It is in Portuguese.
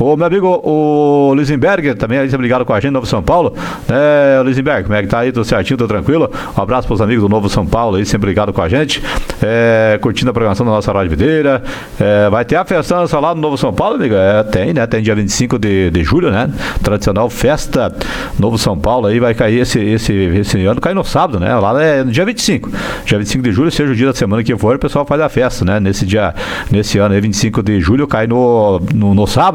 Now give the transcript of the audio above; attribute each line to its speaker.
Speaker 1: O meu amigo, o Lisenberg, também aí sempre ligado com a gente, Novo São Paulo. Lisenberg, como é que tá aí? Tudo certinho, tudo tranquilo? Um abraço pros amigos do Novo São Paulo aí, sempre ligado com a gente. Curtindo a programação da nossa Rádio Videira. Vai ter a festança lá no Novo São Paulo, amiga? Tem, né? Tem dia 25 de julho, né? Tradicional festa Novo São Paulo aí, vai cair esse ano, cai no sábado, né? Lá é no dia 25. Dia 25 de julho, seja o dia da semana que for, o pessoal faz a festa, né? Nesse ano aí, 25 de julho, cai no sábado.